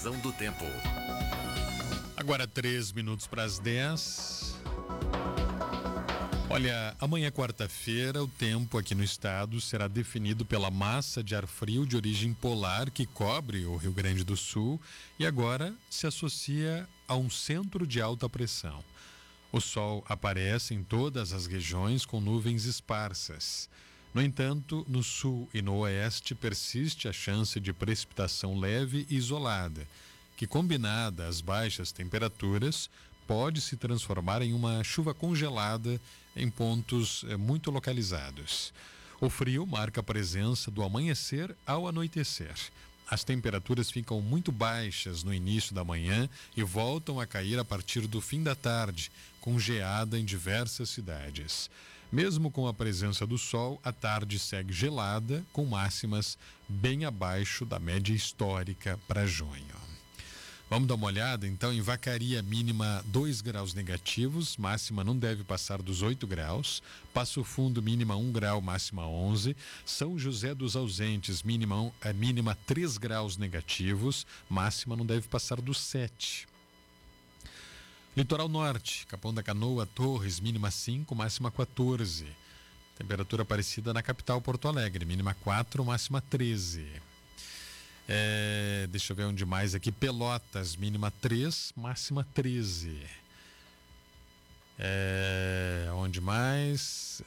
Previsão do tempo. Agora 3 minutos para as 10. Olha, amanhã quarta-feira o tempo aqui no estado será definido pela massa de ar frio de origem polar que cobre o Rio Grande do Sul e agora se associa a um centro de alta pressão. O sol aparece em todas as regiões com nuvens esparsas. No entanto, no sul e no oeste persiste a chance de precipitação leve e isolada, que combinada às baixas temperaturas pode se transformar em uma chuva congelada em pontos muito localizados. O frio marca a presença do amanhecer ao anoitecer. As temperaturas ficam muito baixas no início da manhã e voltam a cair a partir do fim da tarde, com geada em diversas cidades. Mesmo com a presença do sol, a tarde segue gelada, com máximas bem abaixo da média histórica para junho. Vamos dar uma olhada, então, em Vacaria, mínima 2 graus negativos, máxima não deve passar dos 8 graus. Passo Fundo, mínima 1 grau, máxima 11. São José dos Ausentes, mínima 3 graus negativos, máxima não deve passar dos 7. Litoral Norte, Capão da Canoa, Torres, mínima 5, máxima 14. Temperatura parecida na capital, Porto Alegre, mínima 4, máxima 13. Deixa eu ver onde mais aqui. Pelotas, mínima 3, máxima 13. Onde mais?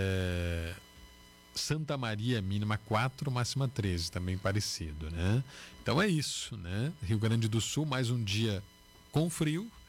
Santa Maria, mínima 4, máxima 13, também parecido, né? Então é isso, né? Rio Grande do Sul, mais um dia com frio,